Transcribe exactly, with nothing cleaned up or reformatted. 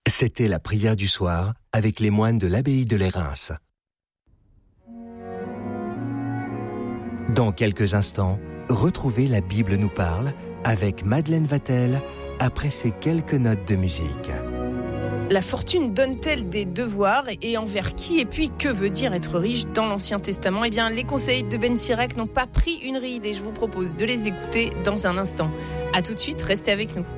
C'était la prière du soir avec les moines de l'abbaye de Lérins. Dans quelques instants, retrouvez La Bible nous parle avec Madeleine Vatel après ces quelques notes de musique. La fortune donne-t-elle des devoirs et envers qui? Et puis, que veut dire être riche dans l'Ancien Testament? Eh bien, les conseils de Ben Sirach n'ont pas pris une ride et je vous propose de les écouter dans un instant. À tout de suite, restez avec nous.